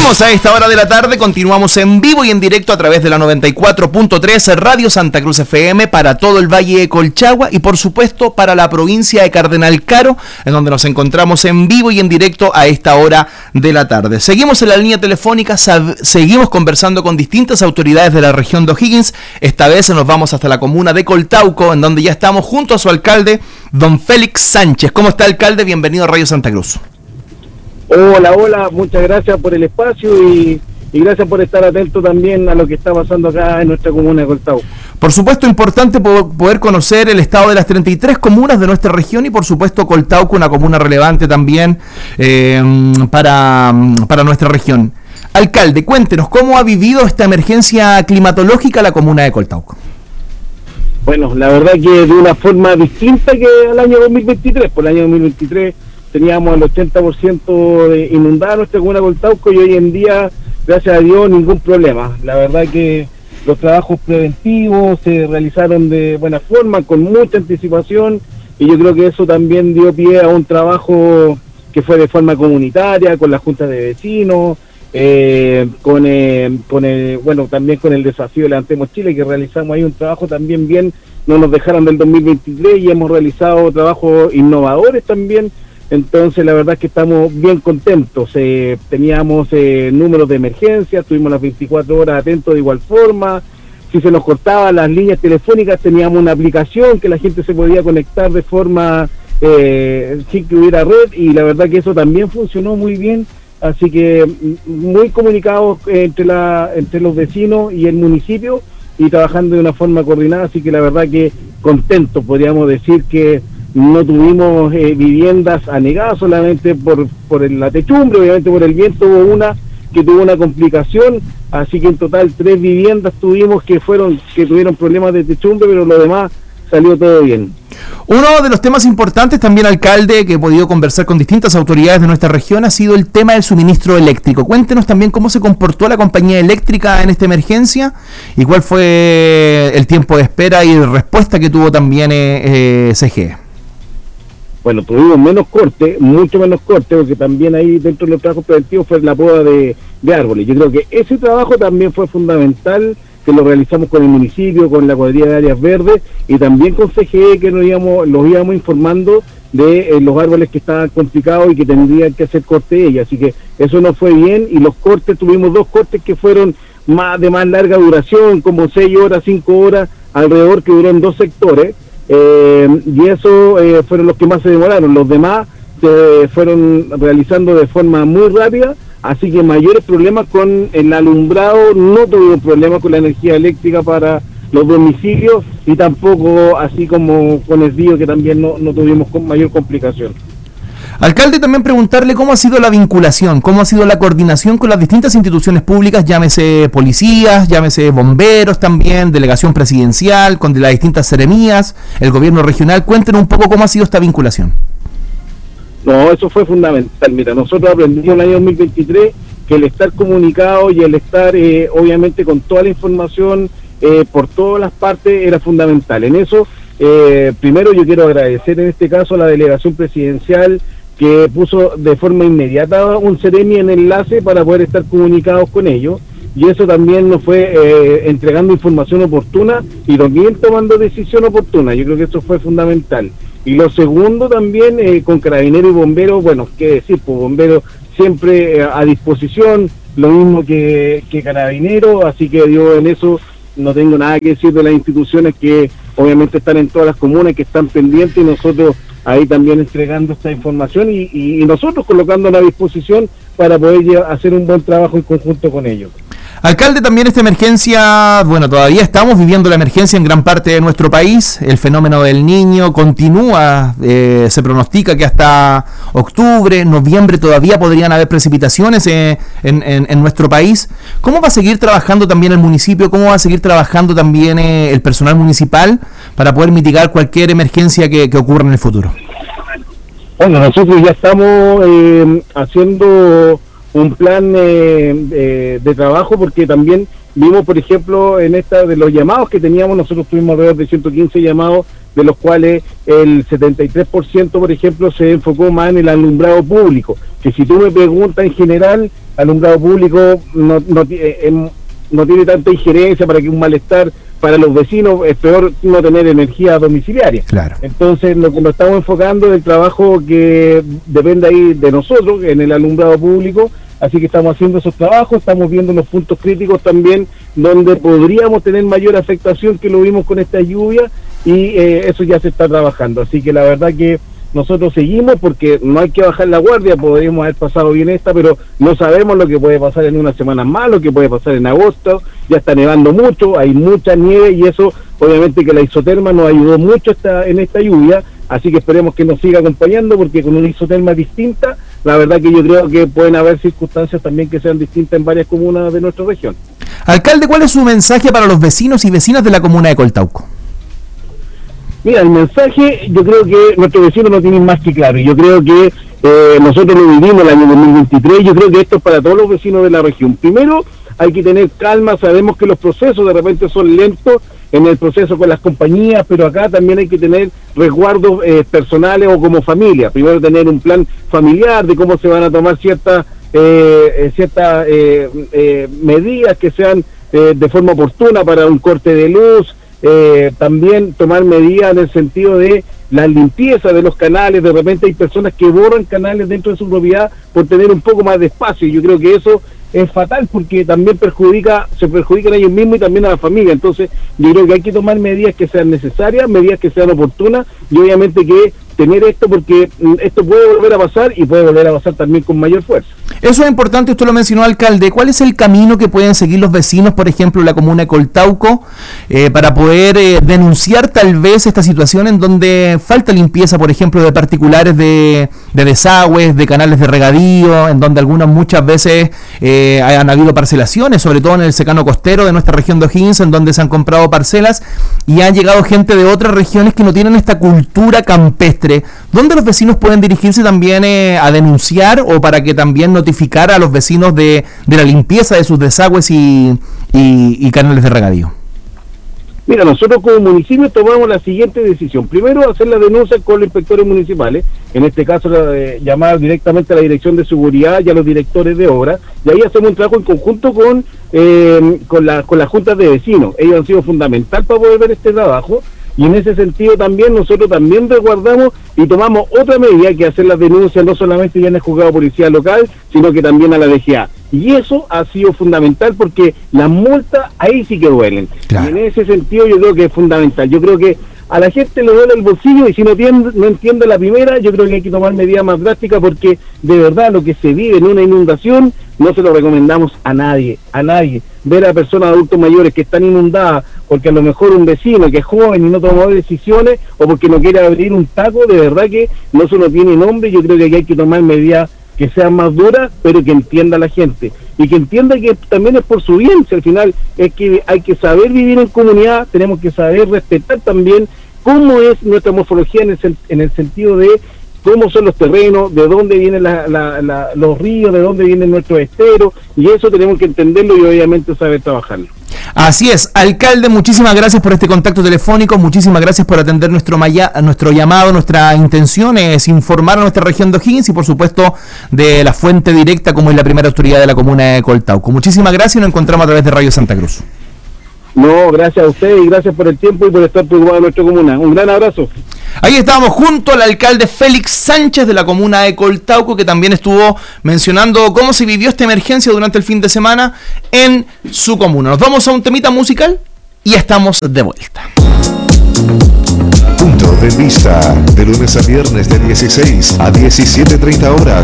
Seguimos a esta hora de la tarde, continuamos en vivo y en directo a través de la 94.3 Radio Santa Cruz FM para todo el Valle de Colchagua y por supuesto para la provincia de Cardenal Caro, en donde nos encontramos en vivo y en directo a esta hora de la tarde. Seguimos en la línea telefónica, seguimos conversando con distintas autoridades de la región de O'Higgins. Esta vez nos vamos hasta la comuna de Coltauco, en donde ya estamos junto a su alcalde, don Félix Sánchez. ¿Cómo está, alcalde? Bienvenido a Radio Santa Cruz. Hola, muchas gracias por el espacio y gracias por estar atento también a lo que está pasando acá en nuestra comuna de Coltauco. Por supuesto, importante poder conocer el estado de las 33 comunas de nuestra región y por supuesto Coltauco, una comuna relevante también para nuestra región. Alcalde, cuéntenos, ¿cómo ha vivido esta emergencia climatológica la comuna de Coltauco? Bueno, la verdad que de una forma distinta que al año 2023, por el año 2023 teníamos el 80% de inundada nuestra comuna de Coltauco y hoy en día, gracias a Dios, ningún problema. La verdad que los trabajos preventivos se realizaron de buena forma, con mucha anticipación, y yo creo que eso también dio pie a un trabajo que fue de forma comunitaria, con la Junta de Vecinos, también con el desafío Levantemos Chile, que realizamos ahí un trabajo también bien, no nos dejaron del 2023 y hemos realizado trabajos innovadores también. Entonces la verdad es que estamos bien contentos. Teníamos números de emergencia, estuvimos las 24 horas atentos de igual forma. Si se nos cortaban las líneas telefónicas, teníamos una aplicación que la gente se podía conectar de forma sin que hubiera red, y la verdad que eso también funcionó muy bien. Así que muy comunicados entre los vecinos y el municipio y trabajando de una forma coordinada, así que la verdad que contentos, podríamos decir que no tuvimos viviendas anegadas solamente por la techumbre, obviamente por el viento hubo una que tuvo una complicación, así que en total 3 viviendas tuvimos que tuvieron problemas de techumbre, pero lo demás salió todo bien. Uno de los temas importantes también, alcalde, que he podido conversar con distintas autoridades de nuestra región ha sido el tema del suministro eléctrico. Cuéntenos también cómo se comportó la compañía eléctrica en esta emergencia y cuál fue el tiempo de espera y respuesta que tuvo también CGE. Bueno, tuvimos menos corte, mucho menos corte, porque también ahí dentro de los trabajos preventivos fue la poda de árboles. Yo creo que ese trabajo también fue fundamental, que lo realizamos con el municipio, con la cuadrilla de áreas verdes y también con CGE, que los íbamos informando de los árboles que estaban complicados y que tendrían que hacer corte de ellos. Así que eso nos fue bien, y los cortes, tuvimos 2 cortes que fueron de más larga duración, como 6 horas, 5 horas, alrededor, que duró en 2 sectores. Y eso fueron los que más se demoraron. Los demás se fueron realizando de forma muy rápida, así que mayores problemas con el alumbrado, no tuvimos problemas con la energía eléctrica para los domicilios, y tampoco así como con el río, que también no tuvimos mayor complicación. Alcalde, también preguntarle cómo ha sido la vinculación, cómo ha sido la coordinación con las distintas instituciones públicas, llámese policías, llámese bomberos también, delegación presidencial, con las distintas seremías, el gobierno regional. Cuéntenos un poco cómo ha sido esta vinculación. No, eso fue fundamental. Mira, nosotros aprendimos en el año 2023 que el estar comunicado y el estar obviamente con toda la información por todas las partes era fundamental. En eso, primero yo quiero agradecer en este caso a la delegación presidencial, que puso de forma inmediata un seremi en enlace para poder estar comunicados con ellos, y eso también nos fue entregando información oportuna y también tomando decisión oportuna. Yo creo que eso fue fundamental. Y lo segundo también, con Carabineros y Bomberos, bueno, qué decir, pues Bomberos siempre a disposición, lo mismo que Carabineros, así que yo en eso no tengo nada que decir de las instituciones que obviamente están en todas las comunas, que están pendientes, y nosotros ahí también entregando esta información y nosotros colocándola a disposición para poder hacer un buen trabajo en conjunto con ellos. Alcalde, también esta emergencia, bueno, todavía estamos viviendo la emergencia en gran parte de nuestro país. El fenómeno del Niño continúa, se pronostica que hasta octubre, noviembre todavía podrían haber precipitaciones en nuestro país. ¿Cómo va a seguir trabajando también el municipio? ¿Cómo va a seguir trabajando también el personal municipal para poder mitigar cualquier emergencia que ocurra en el futuro? Bueno, nosotros ya estamos haciendo un plan de trabajo, porque también vimos, por ejemplo, en esta de los llamados que teníamos, nosotros tuvimos alrededor de 115 llamados, de los cuales el 73%, por ejemplo, se enfocó más en el alumbrado público, que si tú me preguntas en general, alumbrado público no tiene tanta injerencia para que un malestar para los vecinos. Es peor no tener energía domiciliaria. Claro. Entonces lo que nos estamos enfocando es el trabajo que depende ahí de nosotros en el alumbrado público, así que estamos haciendo esos trabajos, estamos viendo los puntos críticos también donde podríamos tener mayor afectación, que lo vimos con esta lluvia, y eso ya se está trabajando. Así que la verdad que nosotros seguimos, porque no hay que bajar la guardia. Podríamos haber pasado bien esta, pero no sabemos lo que puede pasar en unas semanas más, lo que puede pasar en agosto. Ya está nevando mucho, hay mucha nieve, y eso obviamente que la isoterma nos ayudó mucho en esta lluvia, así que esperemos que nos siga acompañando, porque con una isoterma distinta, la verdad que yo creo que pueden haber circunstancias también que sean distintas en varias comunas de nuestra región. Alcalde, ¿cuál es su mensaje para los vecinos y vecinas de la comuna de Coltauco? Mira, el mensaje, yo creo que nuestros vecinos lo tienen más que claro, y yo creo que nosotros lo vivimos el año 2023, yo creo que esto es para todos los vecinos de la región. Primero, hay que tener calma, sabemos que los procesos de repente son lentos en el proceso con las compañías, pero acá también hay que tener resguardos personales o como familia. Primero tener un plan familiar de cómo se van a tomar ciertas medidas que sean de forma oportuna para un corte de luz. También tomar medidas en el sentido de la limpieza de los canales. De repente hay personas que borran canales dentro de su propiedad por tener un poco más de espacio, y yo creo que eso es fatal, porque también se perjudican a ellos mismos y también a la familia. Entonces yo creo que hay que tomar medidas que sean necesarias, medidas que sean oportunas, y obviamente que tener esto, porque esto puede volver a pasar, y puede volver a pasar también con mayor fuerza. Eso es importante, usted lo mencionó, alcalde. ¿Cuál es el camino que pueden seguir los vecinos, por ejemplo, en la comuna de Coltauco, para poder denunciar tal vez esta situación en donde falta limpieza, por ejemplo, de particulares de desagües, de canales de regadío, en donde muchas veces han habido parcelaciones, sobre todo en el secano costero de nuestra región de O'Higgins, en donde se han comprado parcelas y han llegado gente de otras regiones que no tienen esta cultura campestre? ¿Dónde los vecinos pueden dirigirse también a denunciar, o para que también notificar a los vecinos de la limpieza de sus desagües y canales de regadío? Mira, nosotros como municipio tomamos la siguiente decisión. Primero, hacer la denuncia con los inspectores municipales, en este caso llamar directamente a la Dirección de Seguridad y a los directores de obra, y ahí hacemos un trabajo en conjunto con las juntas de vecinos. Ellos han sido fundamental para poder ver este trabajo, y en ese sentido también nosotros también resguardamos y tomamos otra medida, que hacer las denuncias no solamente ya en el juzgado policial local, sino que también a la DGA. Y eso ha sido fundamental, porque las multas ahí sí que duelen. Claro. Y en ese sentido yo creo que es fundamental. Yo creo que a la gente le duele el bolsillo, y si no entiende la primera, yo creo que hay que tomar medidas más drásticas, porque de verdad lo que se vive en una inundación no se lo recomendamos a nadie. Ver a personas adultos mayores que están inundadas porque a lo mejor un vecino que es joven y no tomó decisiones, o porque no quiere abrir un taco, de verdad que no se lo tiene nombre. Yo creo que aquí hay que tomar medidas que sean más duras, pero que entienda la gente, y que entienda que también es por su bien. Si al final es que hay que saber vivir en comunidad, tenemos que saber respetar también cómo es nuestra morfología en el sentido de cómo son los terrenos, de dónde vienen los ríos, de dónde vienen nuestros esteros, y eso tenemos que entenderlo y obviamente saber trabajarlo. Así es, alcalde, muchísimas gracias por este contacto telefónico, muchísimas gracias por atender nuestro llamado. Nuestra intención es informar a nuestra región de O'Higgins y por supuesto de la fuente directa, como es la primera autoridad de la comuna de Coltauco. Muchísimas gracias, y nos encontramos a través de Radio Santa Cruz. No, gracias a ustedes y gracias por el tiempo y por estar preocupado en nuestra comuna. Un gran abrazo. Ahí estábamos junto al alcalde Félix Sánchez de la comuna de Coltauco, que también estuvo mencionando cómo se vivió esta emergencia durante el fin de semana en su comuna. Nos vamos a un temita musical y estamos de vuelta. Punto de vista, de lunes a viernes de 16 a 17:30 horas.